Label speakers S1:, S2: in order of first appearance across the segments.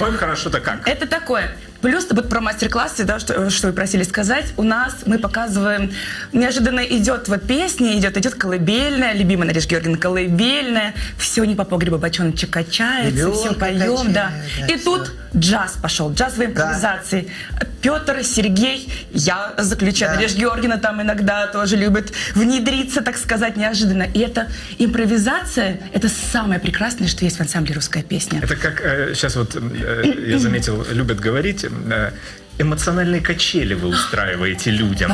S1: Поем хорошо-то как?
S2: Это такое. Плюс вот про мастер-классы, да, что вы просили сказать, у нас мы показываем, неожиданно идет вот песня, идет колыбельная, любимая Надежда Георгиевна колыбельная, все не по погребу бочоночек качается, все поем, да. И тут джаз пошел, джазовые импровизации. Петр, Сергей, я заключаю, Надежда Георгиевна там иногда тоже любит внедриться, так сказать, неожиданно. И эта импровизация, это самое прекрасное, что есть в ансамбле «Русская песня».
S1: Это как сейчас вот, я заметил, любят говорить, эмоциональные качели вы устраиваете людям.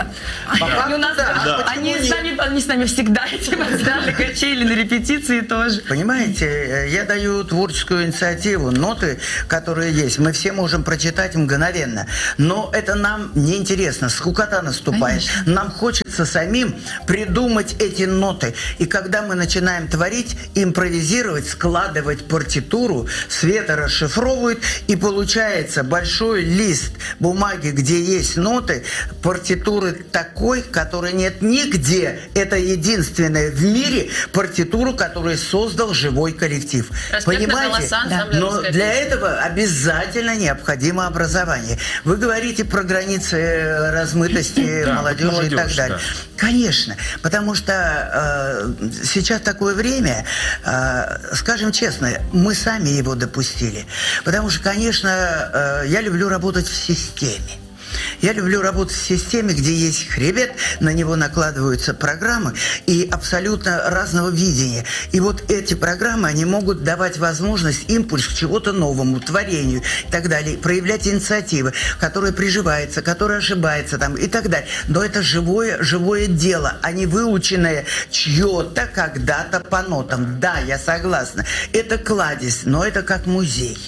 S2: Они с нами всегда, эти эмоциональные качели, на репетиции тоже.
S3: Понимаете, я даю творческую инициативу, ноты, которые есть, мы все можем прочитать мгновенно. Но это нам неинтересно, скукота наступает. Конечно. Нам хочется самим придумать эти ноты. И когда мы начинаем творить, импровизировать, складывать партитуру, Света расшифровывает, и получается большой лист бумаги, где есть ноты, партитуры такой, которой нет нигде. Это единственная в мире партитуру, которую создал живой коллектив. Понимаете? Но для этого обязательно необходимо образование. Вы говорите про границы размытости молодежи и так далее. Конечно, потому что сейчас такое время, скажем честно, мы сами его допустили. Потому что, конечно, я люблю работать в системе. Я люблю работать в системе, где есть хребет, на него накладываются программы и абсолютно разного видения. И вот эти программы, они могут давать возможность, импульс к чего-то новому, творению и так далее, проявлять инициативы, которые приживаются, которые ошибаются там и так далее. Но это живое дело, а не выученное чье-то когда-то по нотам. Да, я согласна. Это кладезь, но это как музей.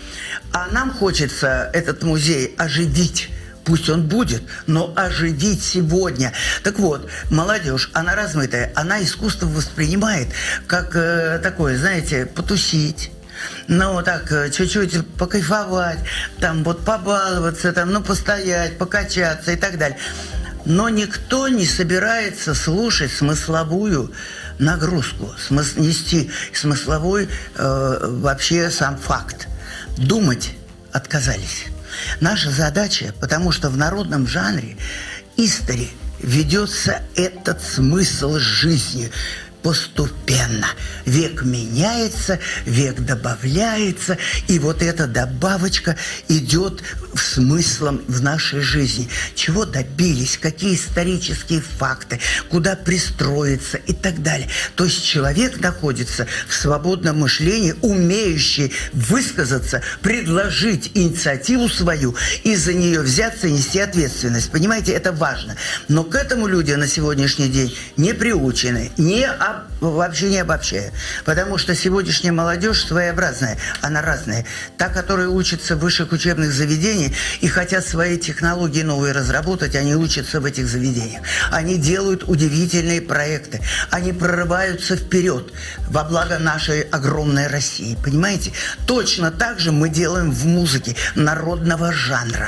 S3: А нам хочется этот музей оживить. Пусть он будет, но оживить сегодня. Так вот, молодежь, она размытая, она искусство воспринимает как такое, знаете, потусить. Ну, так, чуть-чуть покайфовать, там, вот побаловаться, там, ну, постоять, покачаться и так далее. Но никто не собирается слушать смысловую нагрузку, нести смысловой вообще сам факт. Думать отказались. Наша задача, потому что в народном жанре истори ведется этот смысл жизни постепенно. Век меняется, век добавляется, и вот эта добавочка идет смыслом в нашей жизни. Чего добились, какие исторические факты, куда пристроиться и так далее. То есть человек находится в свободном мышлении, умеющий высказаться, предложить инициативу свою и за нее взяться и нести ответственность. Понимаете, это важно. Но к этому люди на сегодняшний день не приучены, вообще не обобщая. Потому что сегодняшняя молодежь своеобразная, она разная. Та, которая учится в высших учебных заведениях и хотят свои технологии новые разработать, они учатся в этих заведениях. Они делают удивительные проекты. Они прорываются вперед во благо нашей огромной России. Понимаете? Точно так же мы делаем в музыке народного жанра.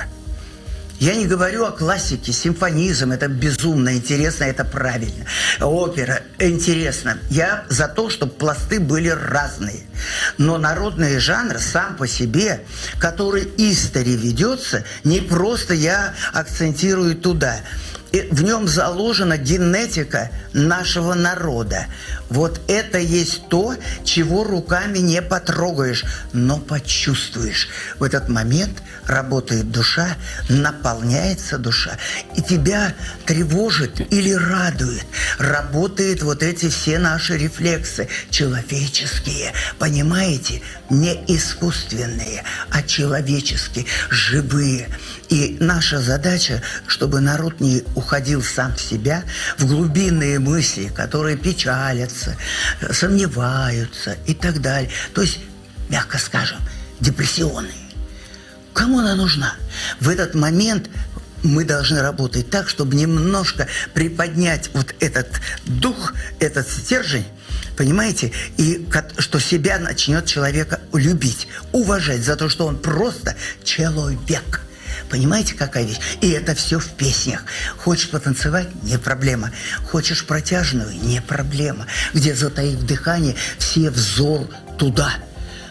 S3: Я не говорю о классике, симфонизм, это безумно интересно, это правильно. Опера, интересно. Я за то, чтобы пласты были разные. Но народный жанр сам по себе, который истори ведется, не просто я акцентирую туда. И в нем заложена генетика нашего народа. Вот это есть то, чего руками не потрогаешь, но почувствуешь. В этот момент работает душа, наполняется душа, и тебя тревожит или радует. Работают вот эти все наши рефлексы человеческие, понимаете? Не искусственные, а человеческие, живые. И наша задача, чтобы народ не уходил сам в себя, в глубинные мысли, которые печалятся, сомневаются и так далее. То есть, мягко скажем, депрессионные. Кому она нужна? В этот момент мы должны работать так, чтобы немножко приподнять вот этот дух, этот стержень, понимаете, и что себя начнет человека любить, уважать за то, что он просто человек. Понимаете, какая вещь? И это все в песнях. Хочешь потанцевать? Не проблема. Хочешь протяжную? Не проблема. Где, затаив дыхание, все взор туда.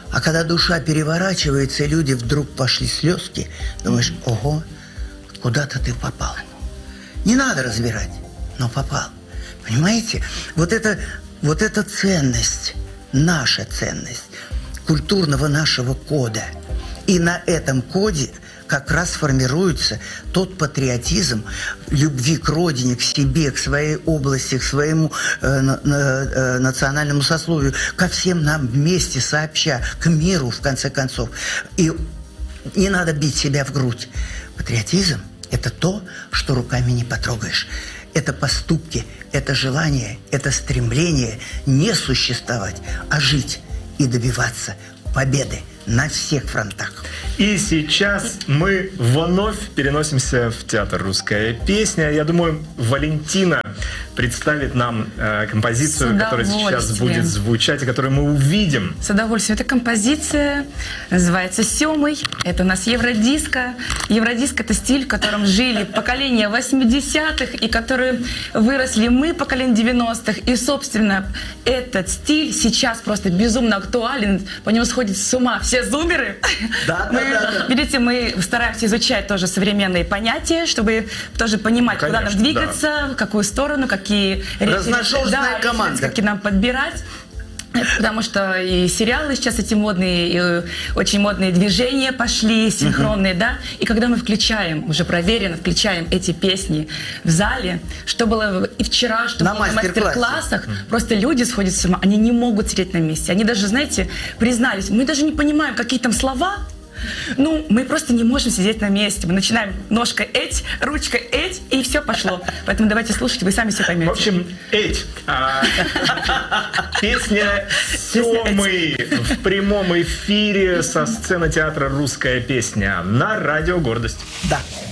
S3: А когда душа переворачивается, и люди вдруг пошли слезки, думаешь, ого, куда-то ты попал. Не надо разбирать, но попал. Понимаете? Вот эта ценность, наша ценность культурного нашего кода. И на этом коде как раз формируется тот патриотизм любви к родине, к себе, к своей области, к своему национальному сословию, ко всем нам вместе сообща, к миру, в конце концов. И не надо бить себя в грудь. Патриотизм – это то, что руками не потрогаешь. Это поступки, это желание, это стремление не существовать, а жить и добиваться победы на всех фронтах.
S1: И сейчас мы вновь переносимся в театр «Русская песня». Я думаю, Валентина представит нам композицию, которая сейчас будет звучать, и которую мы увидим.
S2: С удовольствием. Эта композиция называется «Семый». Это у нас евродиско. Евродиско – это стиль, в котором жили поколения 80-х, и которые выросли мы, поколение 90-х. И, собственно, этот стиль сейчас просто безумно актуален. По нему сходят с ума все зумеры.
S3: Да.
S2: Видите, мы стараемся изучать тоже современные понятия, чтобы тоже понимать, куда нам двигаться, в какую сторону, какие
S3: разношерстная команда,
S2: какие нам подбирать. Потому что и сериалы сейчас эти модные, и очень модные движения пошли, синхронные, да. И когда мы включаем, уже проверено, включаем эти песни в зале, что было и вчера, что было на мастер-классах, просто люди сходят с ума, они не могут сидеть на месте. Они даже, знаете, признались, мы даже не понимаем, какие там слова. Ну, мы просто не можем сидеть на месте. Мы начинаем ножкой эть, ручкой эть, и все пошло. Поэтому давайте слушать, вы сами все поймете.
S1: В общем, эть. Песня «Семый» в прямом эфире со сцены театра «Русская песня» на радио «Гордость».
S3: Да.